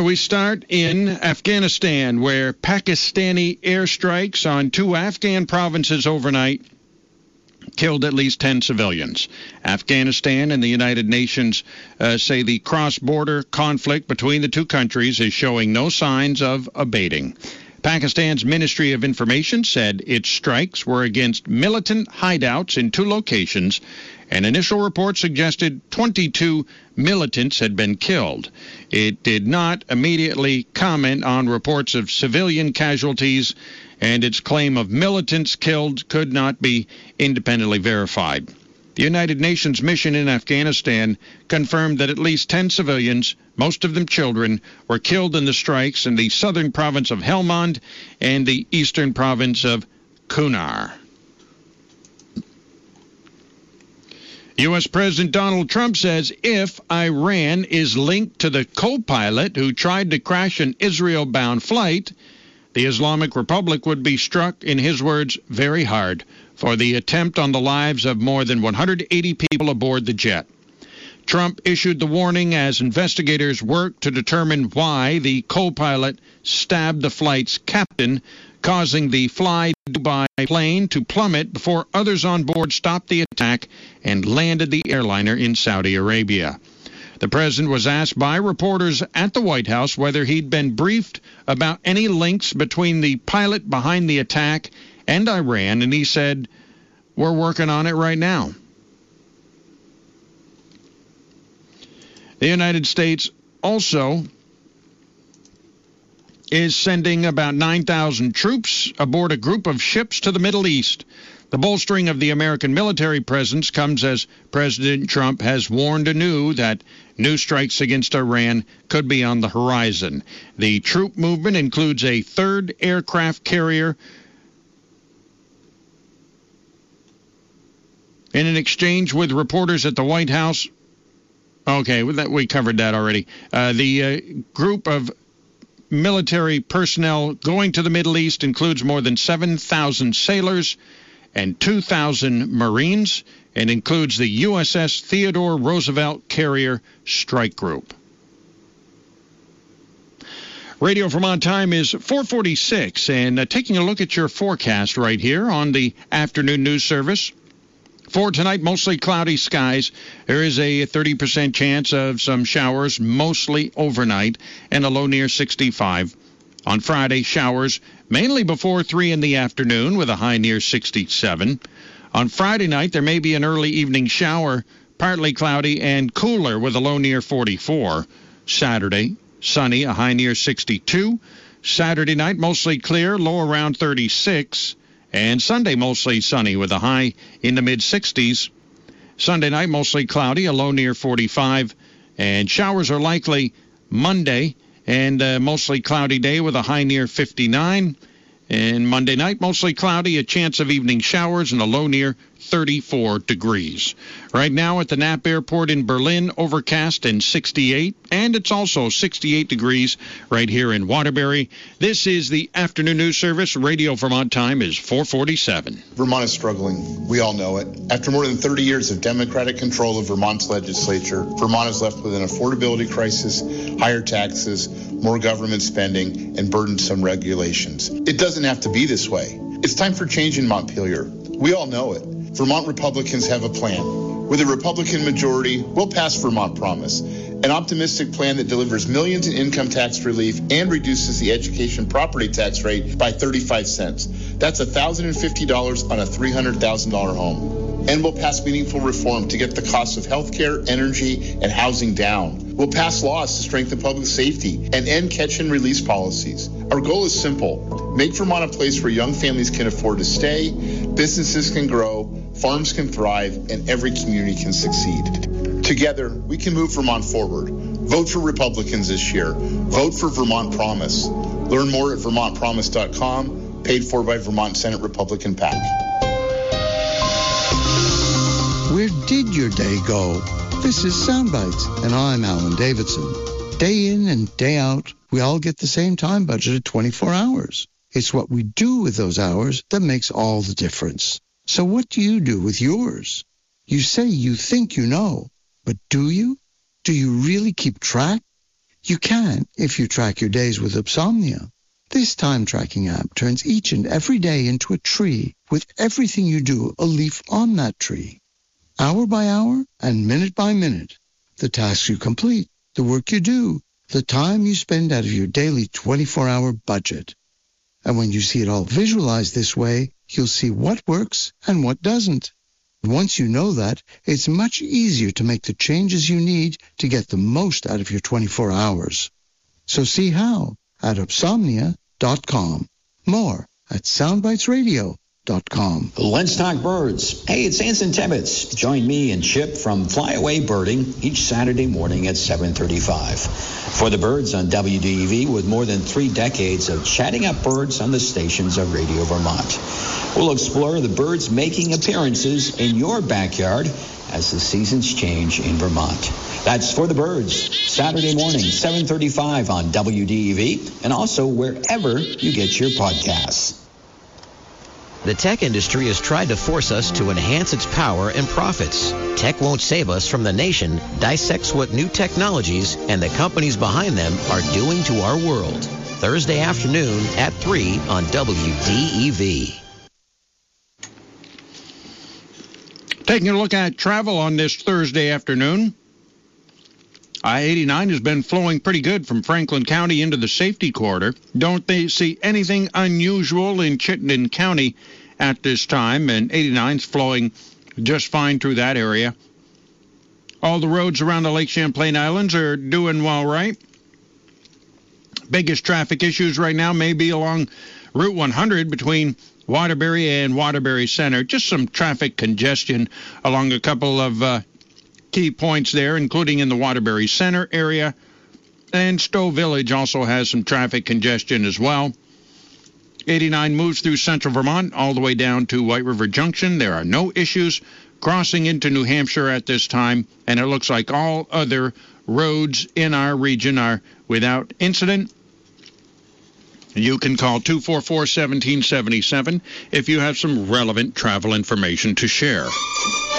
We start in Afghanistan, where Pakistani airstrikes on 2 Afghan provinces overnight killed at least 10 civilians. Afghanistan and the United Nations say the cross-border conflict between the two countries is showing no signs of abating. Pakistan's Ministry of Information said its strikes were against militant hideouts in 2 locations, and initial reports suggested 22 militants had been killed. It did not immediately comment on reports of civilian casualties, and its claim of militants killed could not be independently verified. The United Nations mission in Afghanistan confirmed that at least 10 civilians, most of them children, were killed in the strikes in the southern province of Helmand and the eastern province of Kunar. U.S. President Donald Trump says if Iran is linked to the co-pilot who tried to crash an Israel-bound flight, the Islamic Republic would be struck, in his words, very hard for the attempt on the lives of more than 180 people aboard the jet. Trump issued the warning as investigators worked to determine why the co-pilot stabbed the flight's captain, causing the Fly Dubai plane to plummet before others on board stopped the attack and landed the airliner in Saudi Arabia. The president was asked by reporters at the White House whether he'd been briefed about any links between the pilot behind the attack and Iran, and he said, "We're working on it right now." The United States also is sending about 9,000 troops aboard a group of ships to the Middle East. The bolstering of the American military presence comes as President Trump has warned anew that new strikes against Iran could be on the horizon. The troop movement includes a 3rd aircraft carrier. In an exchange with reporters at the White House, we covered that already. The group of military personnel going to the Middle East includes more than 7,000 sailors and 2,000 Marines, and includes the USS Theodore Roosevelt Carrier Strike Group. Radio Vermont time is 4:46, and taking a look at your forecast right here on the afternoon news service. For tonight, mostly cloudy skies. There is a 30% chance of some showers, mostly overnight, and a low near 65. On Friday, showers mainly before 3 in the afternoon with a high near 67. On Friday night, there may be an early evening shower, partly cloudy and cooler with a low near 44. Saturday, sunny, a high near 62. Saturday night, mostly clear, low around 36. And Sunday, mostly sunny with a high in the mid-60s. Sunday night, mostly cloudy, a low near 45. And showers are likely Monday, and mostly cloudy day with a high near 59. And Monday night, mostly cloudy, a chance of evening showers, and a low near 34 degrees. Right now at the Knapp Airport in Berlin, overcast and 68, and it's also 68 degrees right here in Waterbury. This is the afternoon news service. Radio Vermont time is 4:47. Vermont is struggling. We all know it. After more than 30 years of Democratic control of Vermont's legislature, Vermont is left with an affordability crisis, higher taxes, more government spending, and burdensome regulations. It doesn't have to be this way. It's time for change in Montpelier. We all know it. Vermont Republicans have a plan. With a Republican majority, we'll pass Vermont Promise, an optimistic plan that delivers millions in income tax relief and reduces the education property tax rate by 35 cents. That's $1,050 on a $300,000 home. And we'll pass meaningful reform to get the cost of health care, energy, and housing down. We'll pass laws to strengthen public safety and end catch-and-release policies. Our goal is simple. Make Vermont a place where young families can afford to stay, businesses can grow, farms can thrive, and every community can succeed. Together, we can move Vermont forward. Vote for Republicans this year. Vote for Vermont Promise. Learn more at vermontpromise.com, paid for by Vermont Senate Republican PAC. Where did your day go? This is Soundbites, and I'm Alan Davidson. Day in and day out, we all get the same time budget of 24 hours. It's what we do with those hours that makes all the difference. So what do you do with yours? You say you think you know, but do you? Do you really keep track? You can if you track your days with Opsomnia. This time-tracking app turns each and every day into a tree with everything you do a leaf on that tree. Hour by hour and minute by minute. The tasks you complete, the work you do, the time you spend out of your daily 24-hour budget. And when you see it all visualized this way, you'll see what works and what doesn't. Once you know that, it's much easier to make the changes you need to get the most out of your 24 hours. So see how at Opsomnia.com. More at SoundbitesRadio.com. Let's talk birds. Hey, it's Anson Tebbets. Join me and Chip from Flyaway Birding each Saturday morning at 7:35. For the birds on WDEV, with more than 3 decades of chatting up birds on the stations of Radio Vermont. We'll explore the birds making appearances in your backyard as the seasons change in Vermont. That's For the Birds, Saturday morning, 7:35 on WDEV, and also wherever you get your podcasts. The tech industry has tried to force us to enhance its power and profits. Tech Won't Save Us from the Nation dissects what new technologies and the companies behind them are doing to our world. Thursday afternoon at 3 on WDEV. Taking a look at travel on this Thursday afternoon. I-89 has been flowing pretty good from Franklin County into the safety corridor. Don't they see anything unusual in Chittenden County at this time, and 89's flowing just fine through that area. All the roads around the Lake Champlain Islands are doing well, right? Biggest traffic issues right now may be along Route 100 between Waterbury and Waterbury Center. Just some traffic congestion along a couple of key points there, including in the Waterbury Center area. And Stowe Village also has some traffic congestion as well. 89 moves through central Vermont all the way down to White River Junction. There are no issues crossing into New Hampshire at this time, and it looks like all other roads in our region are without incident. You can call 244-1777 if you have some relevant travel information to share.